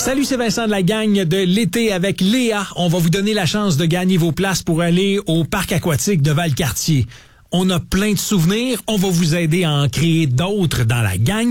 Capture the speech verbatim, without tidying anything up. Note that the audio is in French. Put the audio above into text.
Salut, c'est Vincent de la gang de l'été avec Léa. On va vous donner la chance de gagner vos places pour aller au parc aquatique de Valcartier. On a plein de souvenirs. On va vous aider à en créer d'autres dans la gang